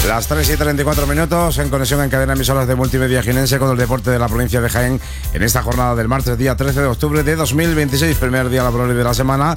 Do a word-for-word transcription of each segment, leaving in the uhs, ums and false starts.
Las tres y treinta y cuatro minutos en conexión en cadena emisoras de Multimedia Jienense con el deporte de la provincia de Jaén en esta jornada del martes, día trece de octubre de dos mil veintiséis, primer día laboral de la semana,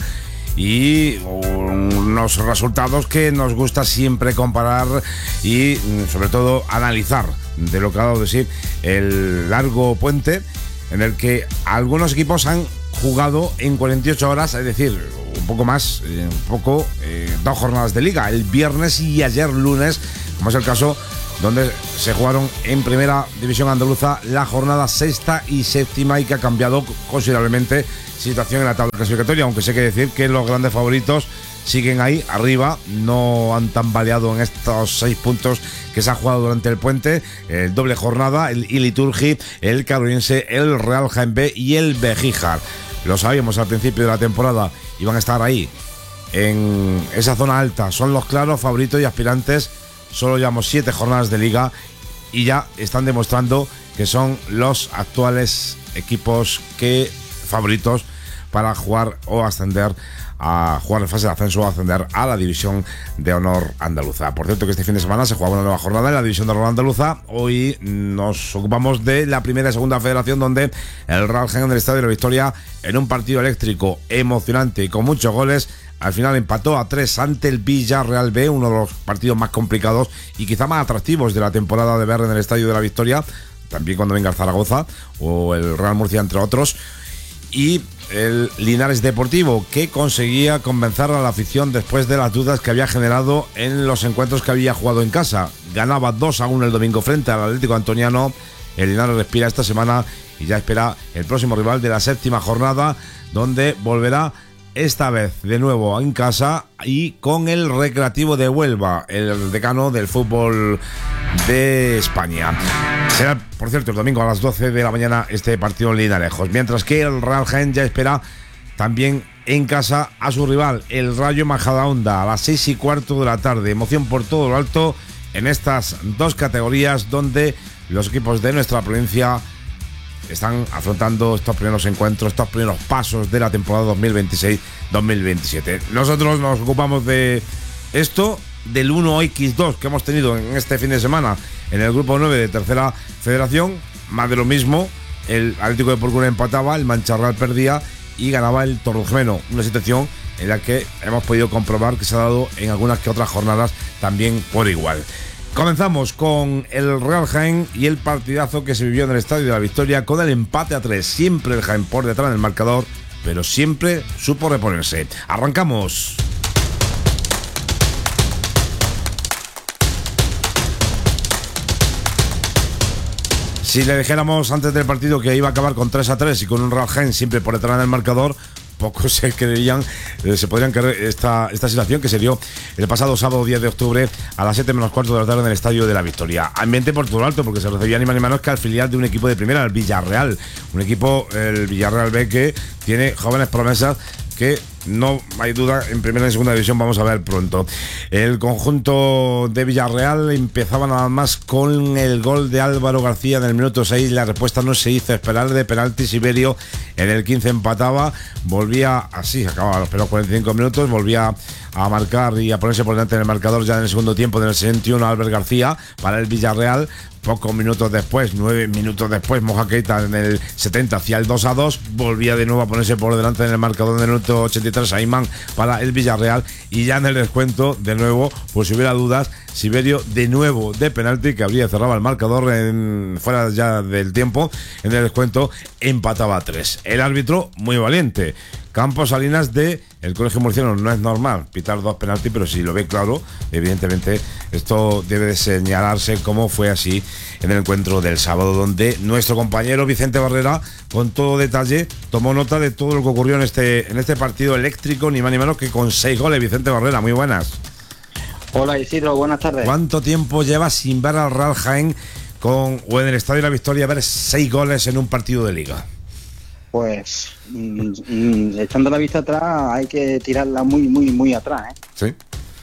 y unos resultados que nos gusta siempre comparar y sobre todo analizar de lo que ha dado de sí el largo puente en el que algunos equipos han jugado en cuarenta y ocho horas, es decir, un poco más, un poco, eh, dos jornadas de liga, el viernes y ayer lunes, como es el caso donde se jugaron en primera división andaluza la jornada sexta y séptima, y que ha cambiado considerablemente situación en la tabla clasificatoria, aunque sé que decir que los grandes favoritos siguen ahí arriba, no han tambaleado en estos seis puntos que se han jugado durante el puente, el doble jornada, el Iliturgi, el Carolinense, el Real Jaén B y el Bejíjar. Lo sabíamos al principio de la temporada, iban a estar ahí en esa zona alta, son los claros favoritos y aspirantes. Solo llevamos siete jornadas de liga y ya están demostrando que son los actuales equipos que favoritos para jugar o ascender a jugar en fase de ascenso o ascender a la división de honor andaluza. Por cierto, que este fin de semana se juega una nueva jornada en la división de honor andaluza. Hoy nos ocupamos de la primera y segunda federación, donde el Real Jaén del Estadio de la Victoria, en un partido eléctrico, emocionante y con muchos goles, al final empató a tres ante el Villarreal B, uno de los partidos más complicados y quizá más atractivos de la temporada de ver en el Estadio de la Victoria, también cuando venga el Zaragoza o el Real Murcia, entre otros. Y el Linares Deportivo, que conseguía convencer a la afición después de las dudas que había generado en los encuentros que había jugado en casa. Ganaba dos a uno el domingo frente al Atlético Antoniano. El Linares respira esta semana y ya espera el próximo rival de la séptima jornada, donde volverá esta vez de nuevo en casa y con el Recreativo de Huelva, el decano del fútbol de España. Será, por cierto, el domingo a las doce de la mañana este partido en Linarejos, mientras que el Real Jaén ya espera también en casa a su rival, el Rayo Majadahonda, a las seis y cuarto de la tarde. Emoción por todo lo alto en estas dos categorías, donde los equipos de nuestra provincia están afrontando estos primeros encuentros, estos primeros pasos de la temporada dos mil veintiséis dos mil veintisiete. Nosotros nos ocupamos de esto, del uno equis dos que hemos tenido en este fin de semana en el grupo nueve de tercera federación. Más de lo mismo, el Atlético de Porcuna empataba, el Mancharral perdía y ganaba el Torrejimeno, una situación en la que hemos podido comprobar que se ha dado en algunas que otras jornadas también por igual. Comenzamos con el Real Jaén y el partidazo que se vivió en el Estadio de la Victoria, con el empate a tres. Siempre el Jaén por detrás del marcador, pero siempre supo reponerse. Arrancamos. Si le dijéramos antes del partido que iba a acabar con tres a tres y con un Real Jaén siempre por detrás del marcador, pocos se creerían, eh, se podrían creer esta, esta situación que se dio el pasado sábado diez de octubre a las siete menos cuarto de la tarde en el Estadio de la Victoria. Ambiente por todo lo alto, porque se recibía ni más ni menos que al filial de un equipo de primera, el Villarreal. Un equipo, el Villarreal B, que tiene jóvenes promesas que no hay duda, en primera y segunda división vamos a ver pronto. El conjunto de Villarreal empezaba nada más con el gol de Álvaro García en el minuto seis. La respuesta no se hizo esperar, de penalti. Siberio en el quince empataba, volvía así, acababa los primeros cuarenta y cinco minutos, volvía a marcar y a ponerse por delante en el marcador ya en el segundo tiempo, en el sesenta y uno, Albert García para el Villarreal. Pocos minutos después, nueve minutos después, Moja Keita en el setenta hacía el dos a dos, volvía de nuevo a ponerse por delante en el marcador en el minuto ochenta y tres, Ayman para el Villarreal, y ya en el descuento, de nuevo, pues si hubiera dudas, Siberio de nuevo de penalti, que habría cerrado el marcador en, fuera ya del tiempo, en el descuento empataba a tres. El árbitro, muy valiente, Campos Salinas de el Colegio Murciano. No es normal pitar dos penaltis, pero si lo ve claro, evidentemente esto debe de señalarse, como fue así en el encuentro del sábado, donde nuestro compañero Vicente Barrera, con todo detalle, tomó nota de todo lo que ocurrió en este, en este partido eléctrico, ni más ni menos que con seis goles. Vicente Barrera, muy buenas. Hola Isidro, buenas tardes. ¿Cuánto tiempo llevas sin ver al Real Jaén con, o en el Estadio de la Victoria, ver seis goles en un partido de liga? Pues mm, mm, echando la vista atrás hay que tirarla muy, muy, muy atrás, ¿eh? Sí.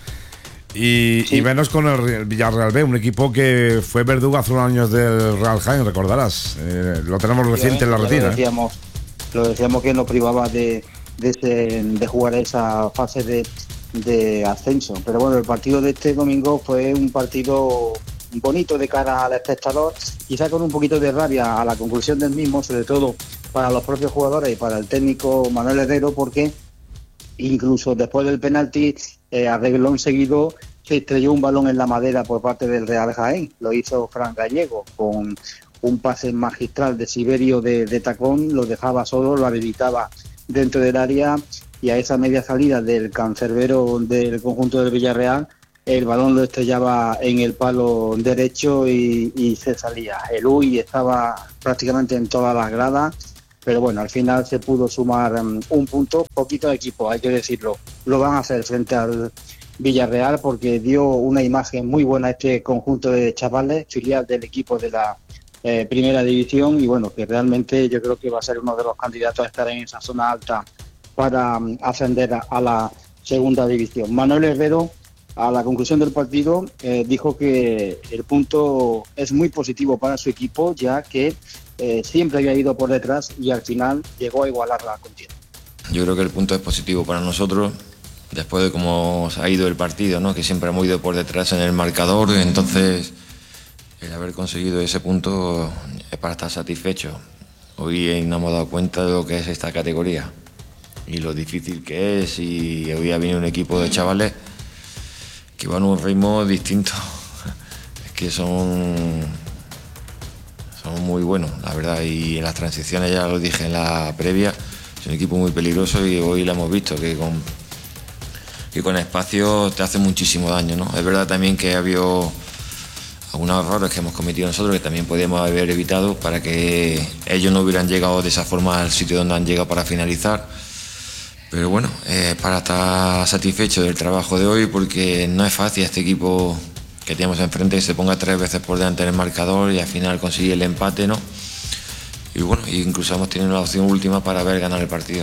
Y, sí. y menos con el Villarreal B, un equipo que fue verdugo hace unos años del Real Jaén, recordarás. Eh, lo tenemos reciente en la retina. Lo decíamos, ¿eh? lo decíamos que nos privaba de, de, ese, de jugar esa fase de, de ascenso. Pero bueno, el partido de este domingo fue un partido bonito de cara al espectador, quizá con un poquito de rabia a la conclusión del mismo, sobre todo para los propios jugadores y para el técnico Manuel Herrero, porque incluso después del penalti, eh, a reglón seguido, se estrelló un balón en la madera por parte del Real Jaén. Lo hizo Fran Gallego con un pase magistral de Siberio de, de tacón, lo dejaba solo, lo habilitaba dentro del área, y a esa media salida del cancerbero del conjunto del Villarreal, el balón lo estrellaba en el palo derecho y, y se salía. El U I estaba prácticamente en todas las gradas, pero bueno, al final se pudo sumar um, un punto. Poquito de equipo, hay que decirlo, lo van a hacer frente al Villarreal, porque dio una imagen muy buena a este conjunto de chavales, filial del equipo de la eh, primera división, y bueno, que realmente yo creo que va a ser uno de los candidatos a estar en esa zona alta para um, ascender a, a la segunda división. Manuel Herrero, a la conclusión del partido, eh, dijo que el punto es muy positivo para su equipo, ya que eh, siempre había ido por detrás y al final llegó a igualar la contienda. Yo creo que el punto es positivo para nosotros, después de cómo ha ido el partido, ¿no? Que siempre hemos ido por detrás en el marcador, entonces el haber conseguido ese punto es para estar satisfecho. Hoy nos hemos dado cuenta de lo que es esta categoría y lo difícil que es, y hoy ha venido un equipo de chavales que van a un ritmo distinto, es que son, son muy buenos, la verdad, y en las transiciones, ya lo dije en la previa, es un equipo muy peligroso, y hoy lo hemos visto, que con, que con espacio te hace muchísimo daño, ¿no? Es verdad también que ha habido algunos errores que hemos cometido nosotros que también podíamos haber evitado para que ellos no hubieran llegado de esa forma al sitio donde han llegado para finalizar. Pero bueno, eh, para estar satisfecho del trabajo de hoy, porque no es fácil este equipo que tenemos enfrente que se ponga tres veces por delante en el marcador y al final consigue el empate, ¿no? Y bueno, incluso hemos tenido una opción última para ver ganar el partido.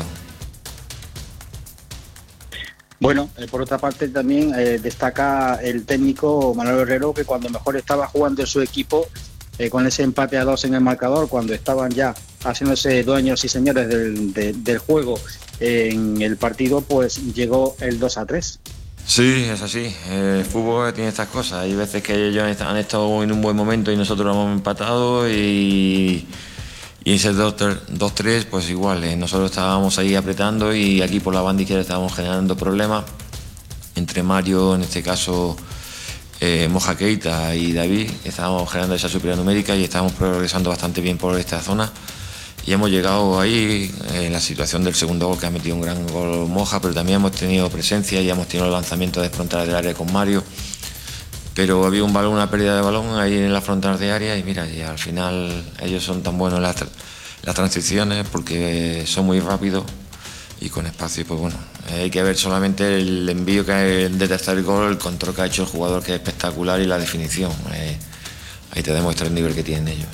Bueno, eh, por otra parte también eh, destaca el técnico Manuel Herrero, que cuando mejor estaba jugando su equipo, eh, con ese empate a dos en el marcador, cuando estaban ya haciéndose dueños y señores del, de, del juego en el partido, pues llegó el dos a tres. Sí, es así. El fútbol tiene estas cosas. Hay veces que ellos han estado en un buen momento y nosotros lo hemos empatado, y, y ese dos tres, pues igual, eh, nosotros estábamos ahí apretando, y aquí por la banda izquierda estábamos generando problemas entre Mario, en este caso eh, Moja Keita y David. Estábamos generando esa superioridad numérica y estábamos progresando bastante bien por esta zona. Y hemos llegado ahí en la situación del segundo gol, que ha metido un gran gol Moja, pero también hemos tenido presencia y hemos tenido el lanzamiento de frontal del área con Mario. Pero había un balón, una pérdida de balón ahí en la frontal de área, y mira, y al final ellos son tan buenos en las, las transiciones porque son muy rápidos y con espacio. Pues bueno, hay que ver solamente el envío que hay de tercer gol, el control que ha hecho el jugador, que es espectacular, y la definición. Eh, ahí te demuestra el nivel que tienen ellos.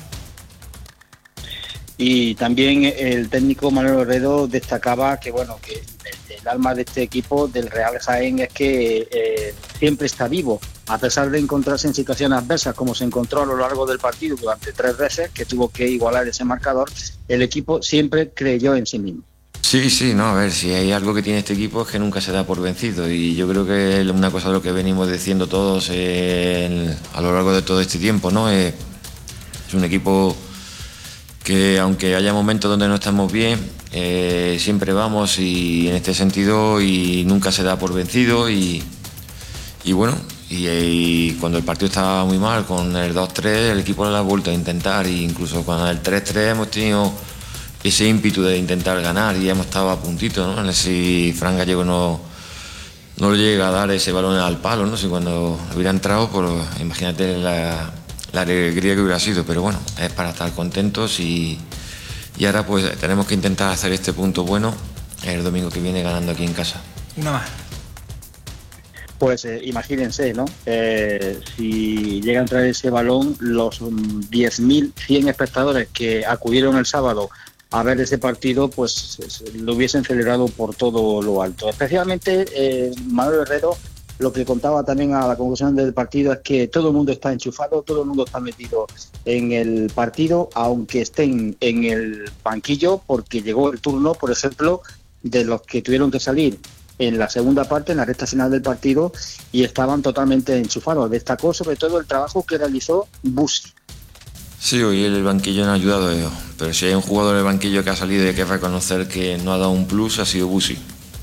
Y también el técnico Manuel Herrero destacaba que bueno, que el, el alma de este equipo del Real Jaén es que eh, siempre está vivo, a pesar de encontrarse en situaciones adversas, como se encontró a lo largo del partido durante tres veces, que tuvo que igualar ese marcador. El equipo siempre creyó en sí mismo. Sí, sí, no, a ver, si hay algo que tiene este equipo es que nunca se da por vencido, y yo creo que es una cosa de lo que venimos diciendo todos eh, a lo largo de todo este tiempo, ¿no? Eh, es un equipo que, aunque haya momentos donde no estamos bien, eh, siempre vamos, y en este sentido, y nunca se da por vencido, y, y bueno, y, y cuando el partido estaba muy mal, con el dos tres, el equipo lo ha vuelto a intentar, e incluso con el tres tres hemos tenido ese ímpetu de intentar ganar, y hemos estado a puntito, ¿no? No sé si Fran Gallego no, no le llega a dar ese balón al palo, ¿no? Si cuando hubiera entrado, pues imagínate la... la alegría que hubiera sido, pero bueno, es para estar contentos, y, y ahora pues tenemos que intentar hacer este punto bueno el domingo que viene, ganando aquí en casa. Una más. Pues eh, imagínense, ¿no? Eh, si llega a entrar ese balón, los um, diez mil cien espectadores que acudieron el sábado a ver ese partido, pues lo hubiesen celebrado por todo lo alto. Especialmente eh, Manuel Herrero, lo que contaba también a la conclusión del partido, es que todo el mundo está enchufado, todo el mundo está metido en el partido, aunque estén en el banquillo, porque llegó el turno, por ejemplo, de los que tuvieron que salir en la segunda parte, en la recta final del partido, y estaban totalmente enchufados. Destacó sobre todo el trabajo que realizó Busi. Sí, hoy el banquillo no ha ayudado, eh, pero si hay un jugador del banquillo que ha salido y hay que reconocer que no ha dado un plus, ha sido Busi.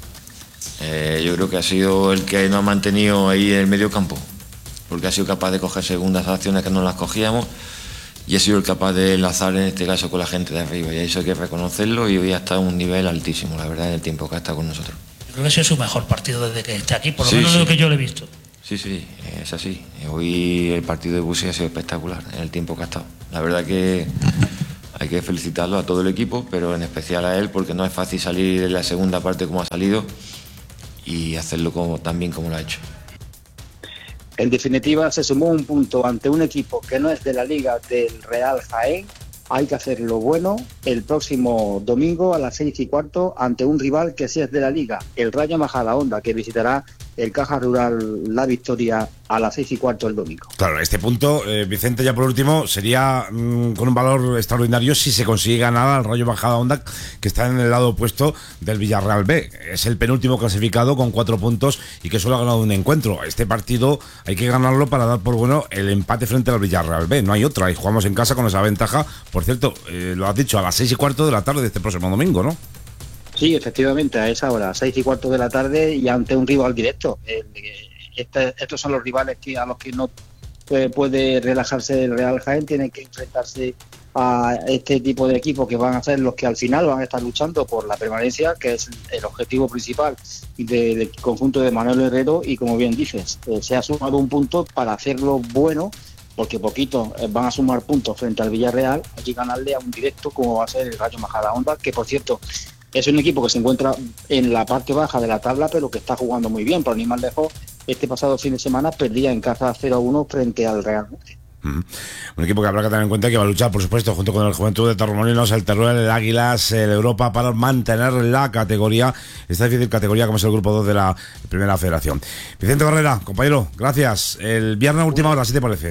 Eh, yo creo que ha sido el que nos ha mantenido ahí en el medio campo, porque ha sido capaz de coger segundas acciones que no las cogíamos y ha sido el capaz de enlazar en este caso con la gente de arriba, y eso hay que reconocerlo, y hoy ha estado a un nivel altísimo, la verdad, en el tiempo que ha estado con nosotros. Creo que ha sido su mejor partido desde que está aquí, por lo sí, menos sí. de lo que yo le he visto. Sí, sí, es así. Hoy el partido de Busi ha sido espectacular en el tiempo que ha estado. La verdad que hay que felicitarlo a todo el equipo, pero en especial a él, porque no es fácil salir en la segunda parte como ha salido y hacerlo como, tan bien como lo ha hecho. En definitiva, se sumó un punto ante un equipo que no es de la liga del Real Jaén. Hay que hacerlo bueno el próximo domingo a las seis y cuarto ante un rival que sí es de la liga, el Rayo Majadahonda, que visitará el Caja Rural La Victoria a las seis y cuarto el domingo. Claro, este punto, eh, Vicente, ya por último, sería mmm, con un valor extraordinario si se consigue ganar al Rayo Majadahonda, que está en el lado opuesto del Villarreal B. Es el penúltimo clasificado con cuatro puntos y que solo ha ganado un encuentro. Este partido hay que ganarlo para dar por bueno el empate frente al Villarreal B. No hay otra, y jugamos en casa con esa ventaja. Por cierto, eh, lo has dicho, a las seis y cuarto de la tarde de este próximo domingo, ¿no? Sí, efectivamente, a esa hora, seis y cuarto de la tarde, y ante un rival directo. El, este, estos son los rivales que a los que no eh, puede relajarse el Real Jaén. Tienen que enfrentarse a este tipo de equipos que van a ser los que al final van a estar luchando por la permanencia, que es el objetivo principal de, del conjunto de Manuel Herrero. Y como bien dices, eh, se ha sumado un punto para hacerlo bueno, porque poquito eh, van a sumar puntos frente al Villarreal. Hay que ganarle a un directo como va a ser el Rayo Majadahonda, que por cierto es un equipo que se encuentra en la parte baja de la tabla, pero que está jugando muy bien. Por ni más lejos, este pasado fin de semana perdía en casa cero a uno frente al Real Murcia. Mm. Un equipo que habrá que tener en cuenta que va a luchar, por supuesto, junto con el Juventud de Torremolinos, el Teruel, el Águilas, el Europa, para mantener la categoría, esta difícil categoría como es el grupo dos de la Primera Federación. Vicente Barrera, compañero, gracias. El viernes última hora, ¿sí te parece?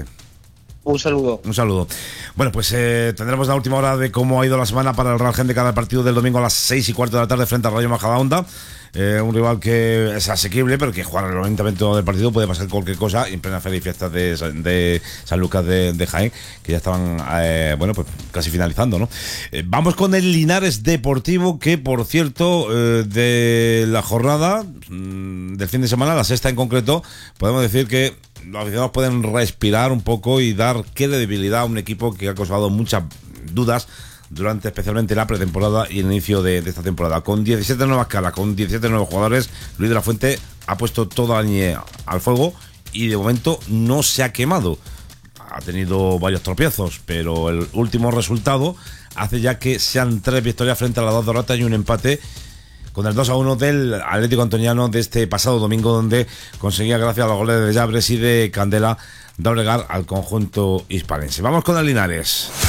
Un saludo. Un saludo. Bueno, pues eh, tendremos la última hora de cómo ha ido la semana para el Real Jaén de cada partido del domingo a las seis y cuarto de la tarde frente al Rayo Majadahonda. Eh, un rival que es asequible, pero que jugar el noventa por ciento del partido puede pasar cualquier cosa en plena feria y fiestas de, de San Lucas de, de Jaén, que ya estaban, eh, bueno, pues casi finalizando, ¿no? Eh, vamos con el Linares Deportivo, que por cierto, eh, de la jornada mmm, del fin de semana, la sexta en concreto, podemos decir que los aficionados pueden respirar un poco y dar credibilidad a un equipo que ha causado muchas dudas durante especialmente la pretemporada y el inicio de, de esta temporada. Con diecisiete nuevas caras, con diecisiete nuevos jugadores, Luis de la Fuente ha puesto toda la línea al fuego y de momento no se ha quemado. Ha tenido varios tropiezos, pero el último resultado hace ya que sean tres victorias frente a las dos derrotas y un empate, con el dos a uno del Atlético Antoniano de este pasado domingo, donde conseguía, gracias a los goles de Llabres y de Candela, doblegar al conjunto hispalense. Vamos con el Linares.